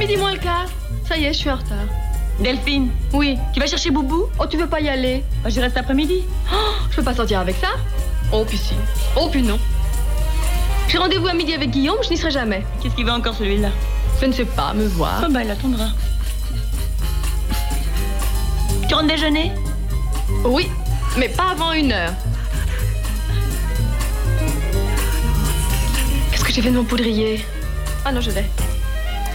midi moins le quart. Ça y est, je suis en retard. Delphine, Oui. tu vas chercher Boubou? Oh, tu veux pas y aller? Bah, je reste après-midi. Oh, je peux pas sortir avec ça? Oh, puis si. Oh, puis non. J'ai rendez-vous à midi avec Guillaume, je n'y serai jamais. Qu'est-ce qu'il veut encore celui-là? Je ne sais pas, me voir. Oh bah, il attendra. Tu rentres déjeuner? Oui, mais pas avant 1h. Qu'est-ce que j'ai fait de mon poudrier? Ah non, je vais.